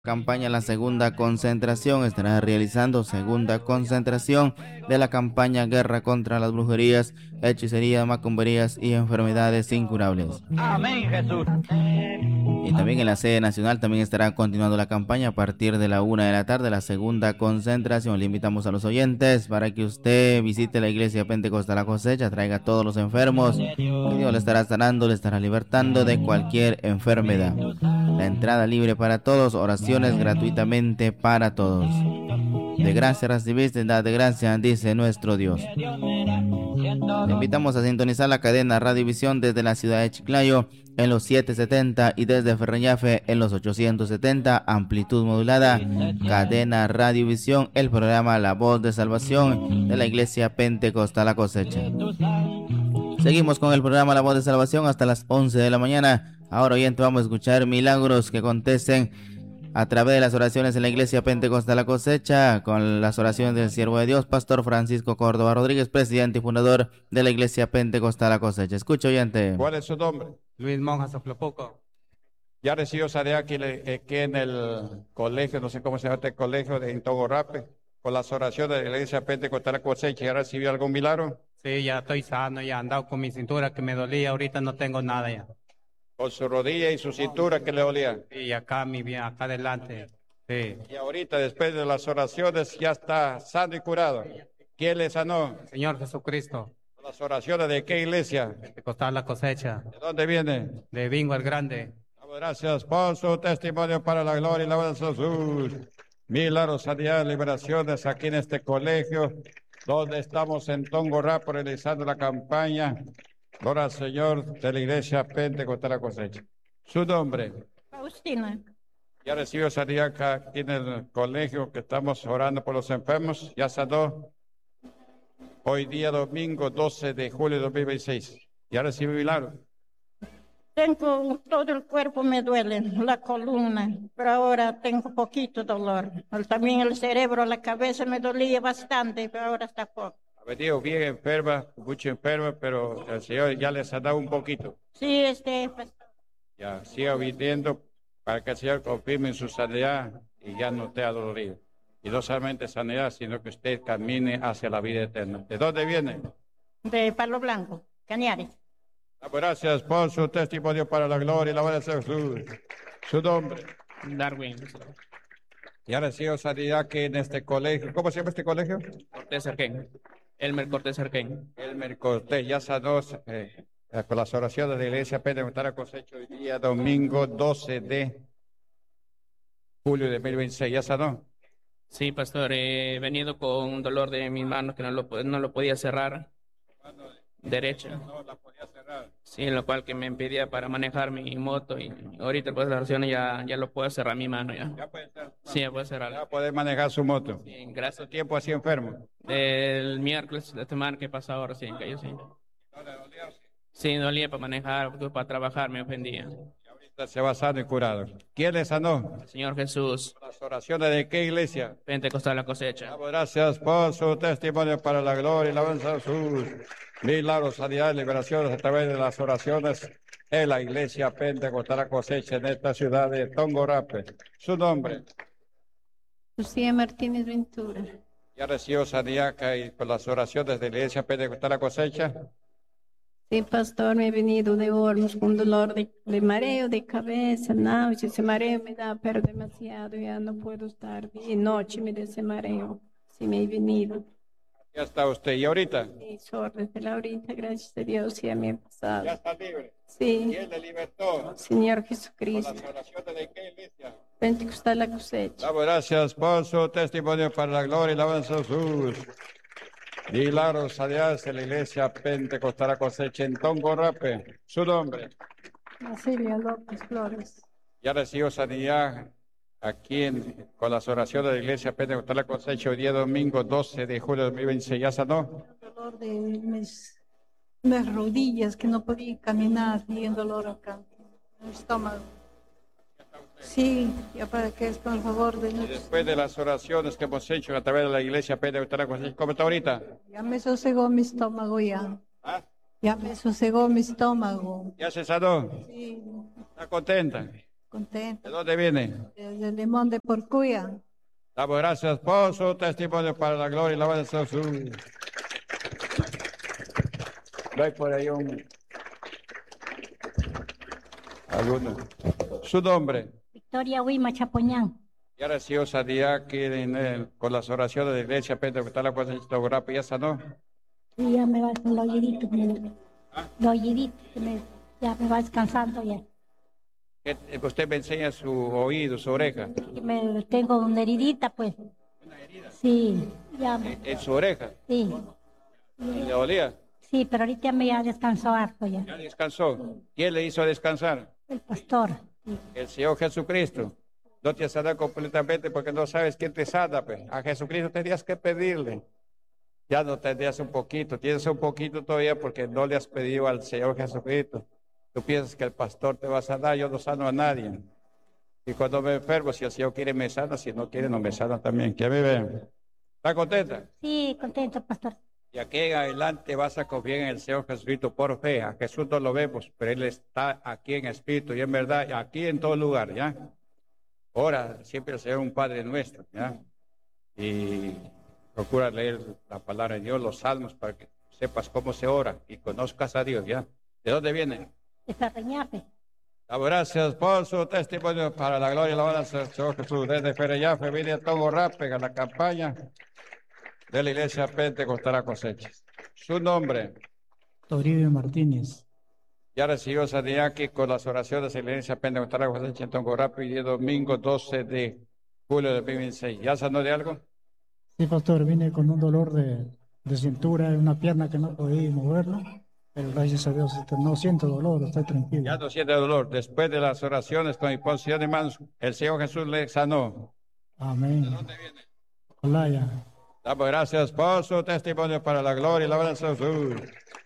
Campaña la segunda concentración estará realizando segunda concentración de la campaña Guerra contra las brujerías, hechicería, macumberías y enfermedades incurables. Amén, Jesús. Y también en la sede nacional también estará continuando la campaña a partir de la 1 de la tarde, la segunda concentración. Le invitamos a los oyentes para que usted visite la iglesia Pentecostal La Cosecha, traiga a todos los enfermos, que Dios le estará sanando, le estará libertando de cualquier enfermedad. La entrada libre para todos, oraciones gratuitamente para todos. De gracia recibiste, da de gracia, dice nuestro Dios. Le invitamos a sintonizar la cadena Radiovisión desde la ciudad de Chiclayo en los 770 y desde Ferreñafe en los 870, amplitud modulada. Cadena Radiovisión, el programa La Voz de Salvación de la Iglesia Pentecostal La Cosecha. Seguimos con el programa La Voz de Salvación hasta las 11 de la mañana. Ahora oyente, vamos a escuchar milagros que acontecen a través de las oraciones en la Iglesia Pentecostal La Cosecha, con las oraciones del siervo de Dios, Pastor Francisco Córdoba Rodríguez, presidente y fundador de la Iglesia Pentecostal La Cosecha. Escucha, oyente. ¿Cuál es su nombre? Luis Monja Soflopoco. Ya recibió Sadea aquí en el colegio, no sé cómo se llama este colegio de Intogorape, con las oraciones de la Iglesia Pentecostal La Cosecha. ¿Ya recibió algún milagro? Sí, ya estoy sano, ya he andado con mi cintura que me dolía, ahorita no tengo nada ya. Con su rodilla y su cintura que le dolía. Y acá, acá adelante, sí. Y ahorita, después de las oraciones, ya está sano y curado. ¿Quién le sanó? Señor Jesucristo, ¿Las oraciones de qué iglesia? de costar la cosecha, ¿De dónde viene? de Bingo el Grande. Gracias por su testimonio para la gloria y la voz de Jesús. Milagros, sanidad, liberaciones aquí en este colegio, donde estamos en Tongorapa realizando la campaña. Gloria al Señor de la Iglesia Pentecostal La Cosecha. Su nombre. Faustina. Ya recibió sanidad aquí en el colegio que estamos orando por los enfermos. Ya sanó hoy día domingo 12 de julio de 2026. Ya recibió milagro. Tengo todo el cuerpo me duele, la columna, pero ahora tengo poquito dolor. También el cerebro, la cabeza me dolía bastante, pero ahora está poco. Ha venido bien enferma, mucho enferma, pero el Señor ya les ha dado un poquito. Sí, Ya siga viniendo para que el Señor confirme en su sanidad y ya no esté adolorido. Y no solamente sanidad, sino que usted camine hacia la vida eterna. ¿De dónde viene? de Palo Blanco, Cañares. Gracias por su testimonio para la gloria y la gloria de Jesús. Su nombre. Darwin, Ya recibió sanidad aquí en este colegio. ¿Cómo se llama este colegio? Cortés Arquén. Elmer Cortés Arquén. Elmer Cortés. Ya sanó con las oraciones de la Iglesia Pentecostal La Cosecha hoy día domingo 12 de julio de 2026. ¿Ya sanó? Sí, pastor, he venido con un dolor de mis manos que no lo podía cerrar. Derecha. No la podía cerrar. Sí, lo cual que me impedía para manejar mi moto y ahorita pues las oraciones ya lo puedo cerrar mi mano ya. Ya puede cerrar. Sí, ya puedo cerrar. Ya puede manejar su moto. Sí, ¿Cuánto gracias. tiempo así enfermo? El miércoles de semana que pasó recién cayó, sí. ¿No le dolía? Sí, dolía para manejar, para trabajar, me ofendía. Y ahorita se va sano y curado. ¿Quién le sanó? Señor Jesús, Las oraciones de qué iglesia. Pentecostal La Cosecha. Gracias por su testimonio para la gloria y la alabanza de Jesús. Milagros, sanidad y liberaciones a través de las oraciones en la iglesia Pentecostal La Cosecha en esta ciudad de Tongorapé. Su nombre. Lucía Martínez Ventura. Ya recibió sanidad y por las oraciones de la iglesia Pentecostal La Cosecha. Sí, pastor, me he venido de Hornos con dolor de mareo, de cabeza, náuseas. Ese mareo me da, pero demasiado, ya no puedo estar bien. Noche me da ese mareo. Sí, me he venido. Ya está usted. ¿Y ahorita? Sí, sorry, pero ahorita, gracias a Dios, ya me he pasado. Ya está libre. Sí, ¿Quién le libertó? Señor Por Jesucristo. las oraciones de qué iglesia. Pentecostal La Cosecha. Damos gracias por su testimonio para la gloria y la alabanza de Jesús. Milagros, sanidades en la iglesia Pentecostal La Cosecha en Tongorapé. Su nombre. Silvia López Flores. Ya recibió sanidad aquí con las oraciones de la iglesia Pentecostal La Cosecha hoy día domingo 12 de julio de 2026. ¿Ya sanó? Dolor de mis rodillas, que no podía caminar, y el dolor acá, en el estómago. Sí, ya para que es con el favor de Y Dios. después de las oraciones que hemos hecho a través de la iglesia Pentecostal La Cosecha, ¿cómo está ahorita? Ya me sosegó mi estómago ya. ¿Ah? Ya me sosegó mi estómago. ¿Ya se sanó? Sí, ¿Está contenta? Contento. ¿De dónde viene? Desde el Limón de Porcuya. Damos gracias por su testimonio para la gloria y la alabanza de Jesús. Doy por ahí alguno. Su nombre. Victoria Huima Chapoñán. Ya recibió sanidad aquí con las oraciones de la iglesia Pentecostal la Cosecha de Tongorapa, ya sanó. Y ya me va con los oíditos, los oíditos, ya me va descansando ya. Usted me enseña su oído, su oreja. Tengo una heridita, pues. ¿Una herida? Sí, ya. ¿En su oreja? Sí, ¿Y le dolía? sí, pero ahorita me ya descansó harto ya. ¿Ya descansó? ¿Quién le hizo descansar? El pastor. El Señor Jesucristo. No te sana completamente porque no sabes quién te sana, pues. A Jesucristo tenías que pedirle. Ya no tendrías un poquito, tienes un poquito todavía porque no le has pedido al Señor Jesucristo. Tú piensas que el pastor te va a sanar, yo no sano a nadie. Y cuando me enfermo, si el Señor quiere me sana, si no quiere no me sana también. Que me vean. ¿Está contenta? Sí, contento, pastor. Y aquí en adelante vas a confiar en el Señor Jesucristo por fe. A Jesús no lo vemos, pero Él está aquí en espíritu y en verdad, aquí en todo lugar, ¿ya? Ora siempre el Señor un Padre nuestro, ¿ya? Y procura leer la palabra de Dios, los salmos, para que sepas cómo se ora y conozcas a Dios, ¿ya? ¿De dónde viene? De Ferreñafe. Damos gracias por su testimonio para la gloria y la alabanza del Señor Jesús. Desde Ferreñafe viene a Tongorapa a la campaña de la iglesia Pentecostal La Cosecha. Su nombre. Toribio Martínez. Ya recibió sanidad aquí con las oraciones de la iglesia Pentecostal La Cosecha en Tongorapa y el domingo 12 de julio de 2026. ¿Ya sanó de algo? Sí, pastor, vine con un dolor de cintura en una pierna que no podía moverlo, pero gracias a Dios no siento dolor, estoy tranquilo. Ya no siente dolor. Después de las oraciones con imposición de manos, el Señor Jesús le sanó. Amén. ¿De dónde viene? Olaya. Damos gracias por su testimonio para la gloria y la alabanza de Jesús.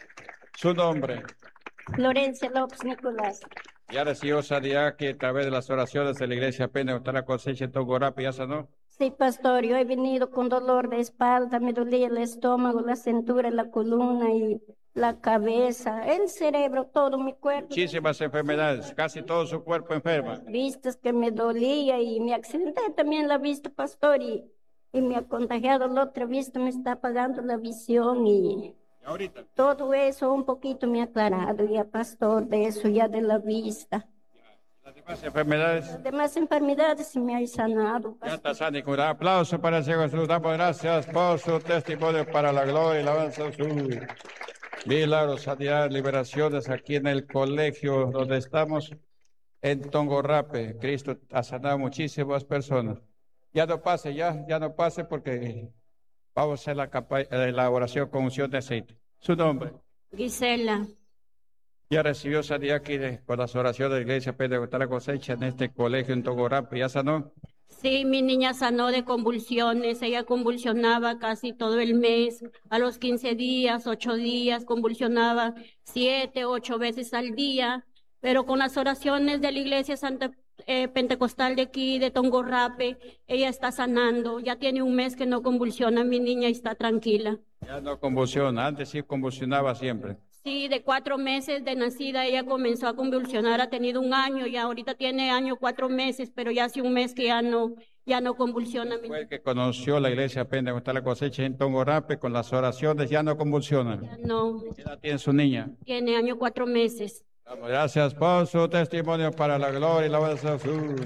Su nombre. Florencia López Nicolás. Ya recibió sanidad que a través de las oraciones de la iglesia Pentecostal La Cosecha en Tongorapa, ¿ya sanó? Sí, pastor, yo he venido con dolor de espalda, me dolía el estómago, la cintura, la columna y la cabeza, el cerebro, todo mi cuerpo. Muchísimas enfermedades, casi todo su cuerpo enferma. Vistas que me dolía y me accidenté también la vista, pastor, y me ha contagiado la otra vista, me está apagando la visión y Ahorita. todo eso un poquito me ha aclarado ya, pastor, de eso ya de la vista. Las demás enfermedades. Las demás enfermedades se me han sanado, Ya pastor. está sano y curado. Aplauso para el Señor Jesús. Damos gracias por su testimonio para la gloria y la alabanza de Jesús. Milagros, sanidad, liberaciones aquí en el colegio donde estamos en Tongorapa. Cristo ha sanado muchísimas personas. Ya no pase, ya no pase porque vamos a hacer la oración con unción de aceite. Su nombre. Gisela. Ya recibió sanidad aquí con las oraciones de la iglesia Pentecostal La Cosecha en este colegio en Tongorapa. ¿Ya sanó? Sí, mi niña sanó de convulsiones, ella convulsionaba casi todo el mes, a los 15 días, 8 días, convulsionaba 7, 8 veces al día, pero con las oraciones de la iglesia Santa Pentecostal de aquí, de Tongorapa, ella está sanando, ya tiene un mes que no convulsiona mi niña y está tranquila. Ya no convulsiona, antes sí convulsionaba siempre. Sí, de 4 meses de nacida ella comenzó a convulsionar, ha tenido un año y ahorita tiene año 4 meses, pero ya hace un mes que ya no convulsiona. Fue el que conoció la iglesia Pentecostal La Cosecha en Tongorapa con las oraciones, ya no convulsiona. Ya no, ¿Qué edad tiene su niña? tiene año 4 meses. Damos gracias por su testimonio para la gloria y la alabanza de Jesús.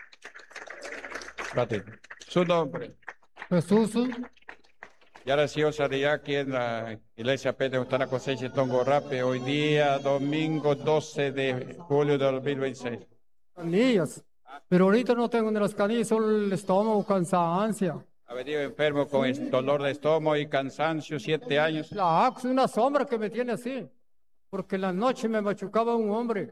Su nombre. Jesús. Ya recibió sanidad aquí en la iglesia Pentecostal La Cosecha en Tongorapa hoy día, domingo 12 de julio de 2026. Canillas. Pero ahorita no tengo ni las canillas, solo el estómago, cansancio. Ha venido enfermo con dolor de estómago y cansancio, 7 años. La axe, una sombra que me tiene así. Porque en la noche me machucaba un hombre.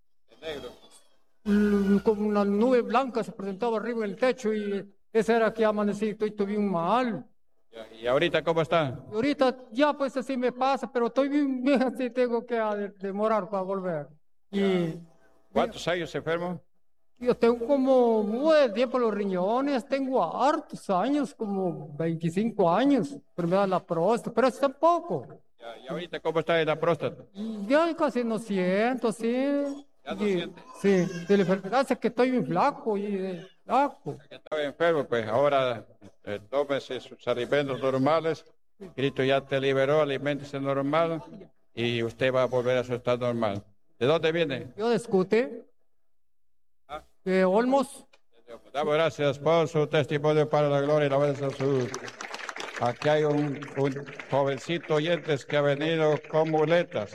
Como una nube blanca se presentaba arriba en el techo y ese era que amanecí y tuve un mal. ¿Y ahorita cómo está? Y ahorita ya pues así me pasa, pero estoy bien así, tengo que demorar para volver. Y ¿Cuántos años enfermo? yo tengo como muy tiempo los riñones, tengo hartos años, como 25 años, enfermedad de la próstata, pero es tampoco. ¿Y ahorita cómo está en la próstata? Ya casi no siento, sí. ¿Ya no siente? Sí, de la enfermedad es que estoy muy flaco y flaco. Estaba enfermo, pues ahora tómese sus alimentos normales. Cristo ya te liberó, aliméntese normal y usted va a volver a su estado normal. ¿De dónde viene? Yo discute de Olmos. Damos gracias por su testimonio para la gloria y la voz de Jesús. Aquí hay un jovencito oyentes que ha venido con muletas.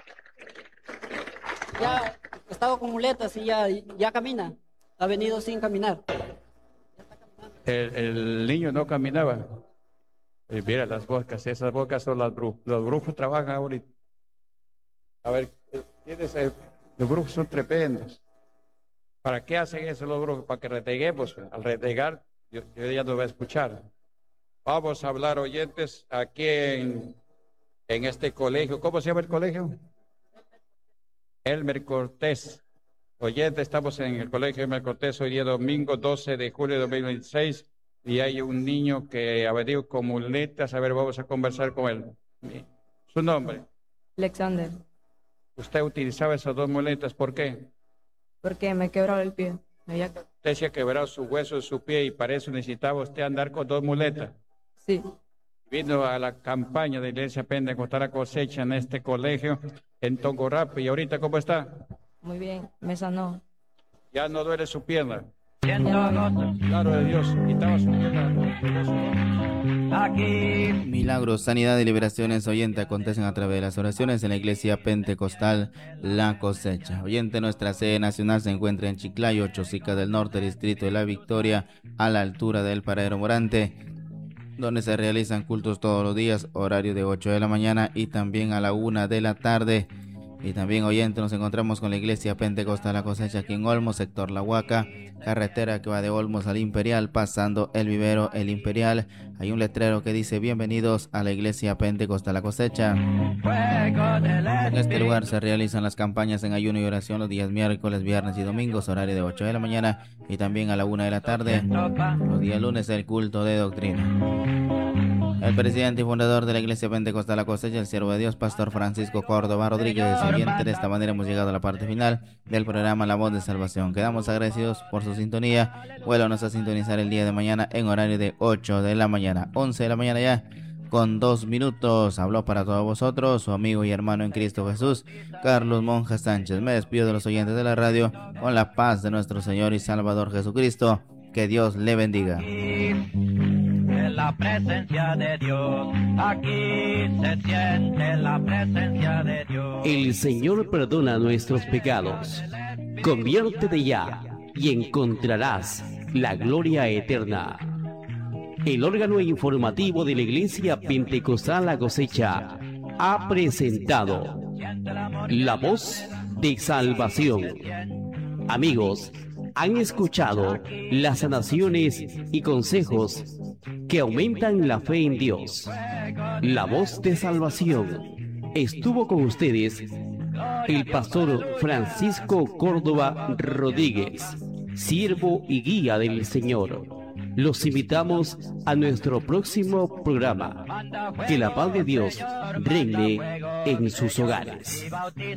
Ya estaba con muletas y ya camina. Ha venido sin caminar. El niño no caminaba. Mira las bocas, esas bocas son las brujos. Los brujos trabajan ahorita. A ver, los brujos son tremendos. ¿Para qué hacen eso los brujos? Para que reteguemos. Al retegar, yo ya no voy a escuchar. Vamos a hablar, oyentes, aquí en este colegio. ¿Cómo se llama el colegio? Elmer Cortés. Oyentes, estamos en el colegio Elmer Cortés hoy día domingo 12 de julio de 2026 y hay un niño que ha venido con muletas. A ver, vamos a conversar con él. ¿Su nombre? Alexander. ¿Usted utilizaba esas dos muletas? ¿Por qué? Porque me quebró el pie. Usted se ha quebrado su hueso de su pie y para eso necesitaba usted andar con dos muletas. Sí. Vino a la campaña de la Iglesia Pentecostal La Cosecha en este colegio en Tongorapa. ¿Y ahorita cómo está? Muy bien, me sanó. Ya no duele su pierna. Claro de Dios, quitaba su pierna. Aquí. Milagros, sanidad y liberaciones, oyente, acontecen a través de las oraciones en la Iglesia Pentecostal La Cosecha. Oyente, nuestra sede nacional se encuentra en Chiclayo, Chosica del Norte, Distrito de la Victoria, a la altura del Paradero Morante, donde se realizan cultos todos los días, horario de 8 de la mañana y también a la 1 de la tarde. Y también, oyente, nos encontramos con la Iglesia Pentecostal La Cosecha aquí en Olmos, sector La Huaca, carretera que va de Olmos al Imperial, pasando el vivero El Imperial. Hay un letrero que dice: bienvenidos a la Iglesia Pentecostal La Cosecha. En este lugar se realizan las campañas en ayuno y oración los días miércoles, viernes y domingos, horario de 8 de la mañana y también a la 1 de la tarde. Los días lunes el culto de doctrina. El presidente y fundador de la Iglesia Pentecostal La Cosecha, el siervo de Dios, Pastor Francisco Córdoba Rodríguez. Siguiente, de esta manera hemos llegado a la parte final del programa La Voz de Salvación. Quedamos agradecidos por su sintonía. Vuélvanos a sintonizar el día de mañana en horario de 8 de la mañana, 11 de la mañana ya, con 2 minutos. Habló para todos vosotros su amigo y hermano en Cristo Jesús, Carlos Monja Sánchez. Me despido de los oyentes de la radio con la paz de nuestro Señor y Salvador Jesucristo. Que Dios le bendiga. La presencia de Dios, aquí se siente la presencia de Dios. El Señor perdona nuestros pecados. Conviértete ya y encontrarás la gloria eterna. El órgano informativo de la Iglesia Pentecostal La Cosecha ha presentado La Voz de Salvación. Amigos, han escuchado las sanaciones y consejos que aumentan la fe en Dios. La Voz de Salvación. Estuvo con ustedes el pastor Francisco Córdoba Rodríguez, siervo y guía del Señor. Los invitamos a nuestro próximo programa. Que la paz de Dios reine en sus hogares.